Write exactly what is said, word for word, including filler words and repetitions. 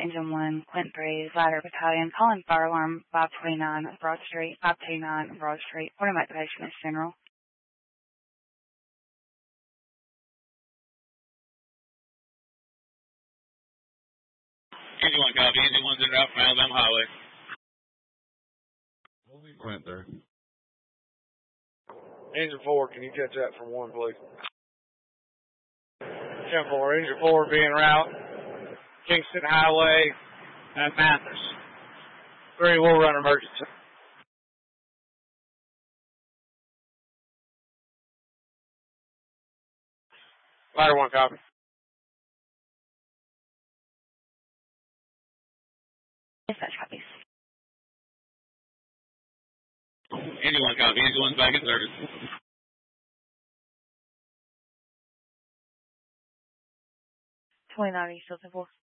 Engine one, Quint three, Ladder Battalion, calling fire alarm five twenty-nine Broad Street, five twenty-nine Broad Street. Order activation is general. Engine one copy, Engine one's en route from Alabama Highway. Quint there. Engine four, can you catch that from one, please? ten four, Engine four being route, Kingston Highway, and Mathis. Three, we'll run emergency. Ladder one copy. Dispatch copies. Engine one copy, Engine one's back in service. twenty-nine East Hilton four.